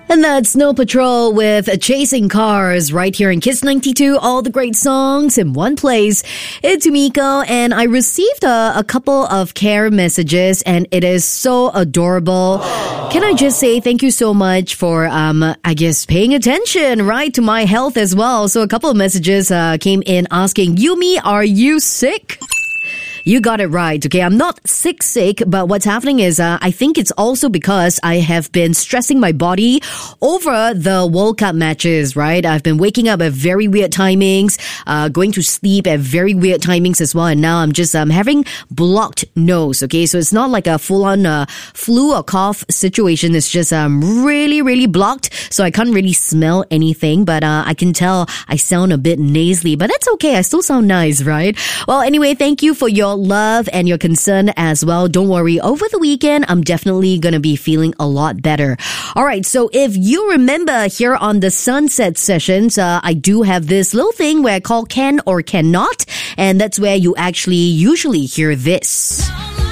And that's Snow Patrol with Chasing Cars right here in Kiss 92. All the great songs in one place. It's Umiko, and I received a couple of care messages, and it is so adorable. Can I just say thank you so much for, I guess, paying attention, right, to my health as well. So a couple of messages came in asking, Yumi, are you sick? You got it right, okay? I'm not sick, but what's happening is I think it's also because I have been stressing my body over the World Cup matches, right? I've been waking up at very weird timings, going to sleep at very weird timings as well, and now I'm just having blocked nose, okay? So it's not like a full-on flu or cough situation. It's just really, really blocked, so I can't really smell anything, but I can tell I sound a bit nasally, but that's okay. I still sound nice, right? Well, anyway, thank you for your love and your concern as well. Don't worry, over the weekend, I'm definitely going to be feeling a lot better. All right, so if you remember here on the Sunset Sessions, I do have this little thing where I call Can or Cannot, and that's where you actually usually hear this.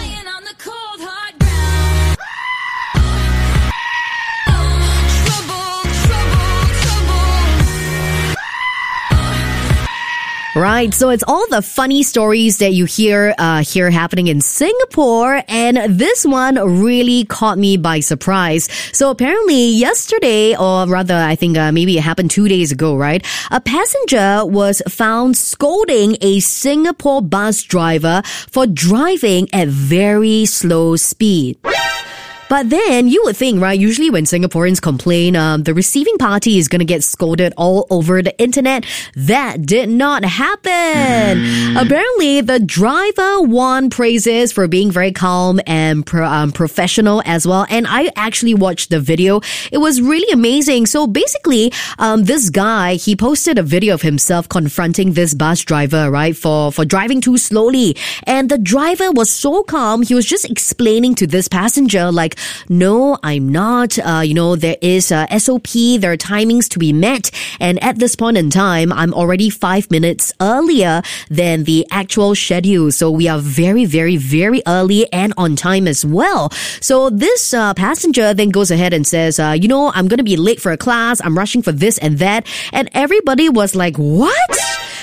Right, so it's all the funny stories that you hear here happening in Singapore, and this one really caught me by surprise. So apparently yesterday, or rather I think maybe it happened 2 days ago, right? A passenger was found scolding a Singapore bus driver for driving at very slow speed. But then you would think, right, usually when Singaporeans complain, the receiving party is going to get scolded all over the internet. That did not happen. Apparently, the driver won praises for being very calm and professional as well. And I actually watched the video. It was really amazing. So basically, this guy, he posted a video of himself confronting this bus driver, right, for driving too slowly. And the driver was so calm. He was just explaining to this passenger, like, no, I'm not. There is a SOP. There are timings to be met. And at this point in time, I'm already 5 minutes earlier than the actual schedule. So we are very, very, very early and on time as well. So this passenger then goes ahead and says, I'm going to be late for a class. I'm rushing for this and that. And everybody was like, what?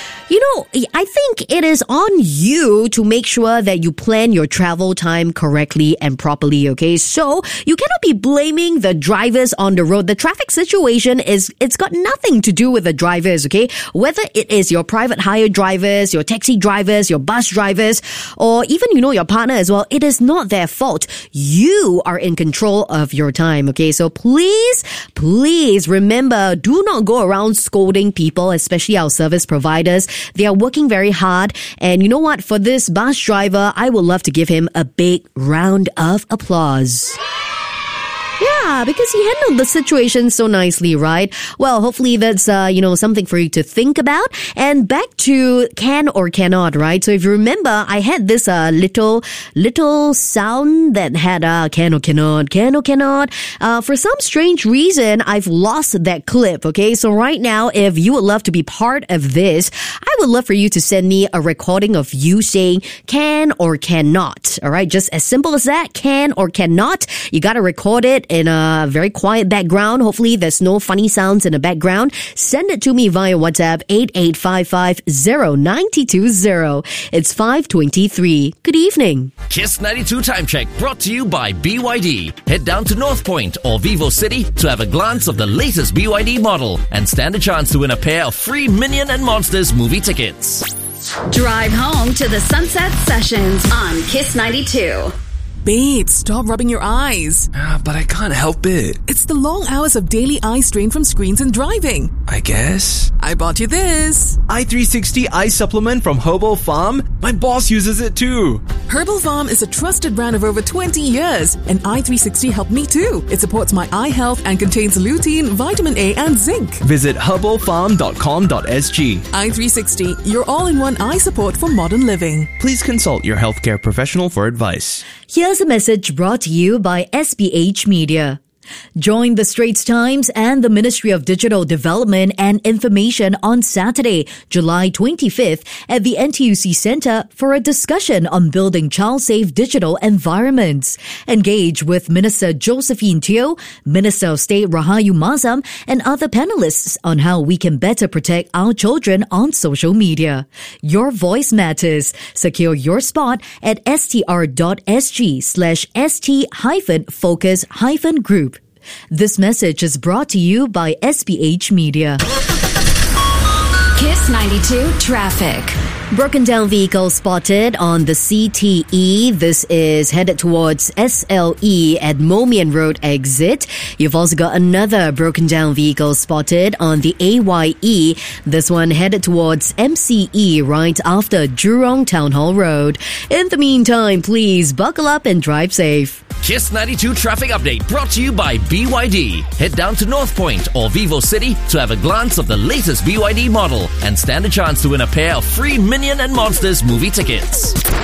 I think it is on you to make sure that you plan your travel time correctly and properly, okay? So you cannot be blaming the drivers on the road. The traffic situation it's got nothing to do with the drivers, okay? Whether it is your private hire drivers, your taxi drivers, your bus drivers, or even, your partner as well, it is not their fault. You are in control of your time, okay? So please remember, do not go around scolding people, especially our service providers. They are working very hard. And you know what? For this bus driver, I would love to give him a big round of applause. Yeah, because he handled the situation so nicely, right? Well, hopefully that's, something for you to think about. And back to can or cannot, right? So if you remember, I had this little sound that had can or cannot. For some strange reason, I've lost that clip, okay? So right now, if you would love to be part of this, I would love for you to send me a recording of you saying can or cannot, all right? Just as simple as that, can or cannot. You gotta record it in a very quiet background. Hopefully there's no funny sounds in the background. Send it to me via WhatsApp 88550920. It's 5:23. Good evening. Kiss 92 Time Check brought to you by BYD. Head down to North Point or Vivo City to have a glance of the latest BYD model and stand a chance to win a pair of free Minion and Monsters movie tickets. Drive home to the Sunset Sessions on Kiss 92. Babe, stop rubbing your eyes. But I can't help it. It's the long hours of daily eye strain from screens and driving. I guess. I bought you this. i360 Eye Supplement from Herbal Farm. My boss uses it too. Herbal Farm is a trusted brand of over 20 years. And i360 helped me too. It supports my eye health and contains lutein, vitamin A and zinc. Visit herbalfarm.com.sg. i360, your all-in-one eye support for modern living. Please consult your healthcare professional for advice. Here's a message brought to you by SBH Media. Join the Straits Times and the Ministry of Digital Development and Information on Saturday, July 25th at the NTUC Centre for a discussion on building child-safe digital environments. Engage with Minister Josephine Teo, Minister of State Rahayu Mazam, and other panelists on how we can better protect our children on social media. Your voice matters. Secure your spot at str.sg/st-focus-group. This message is brought to you by SPH Media. Kiss 92 Traffic. Broken down vehicle spotted on the CTE. This is headed towards SLE at Momian Road exit. You've also got another broken down vehicle spotted on the AYE. This one headed towards MCE right after Jurong Town Hall Road. In the meantime, please buckle up and drive safe. Kiss 92 traffic update brought to you by BYD. Head down to North Point or Vivo City to have a glance of the latest BYD model and stand a chance to win a pair of free Minion and Monsters movie tickets.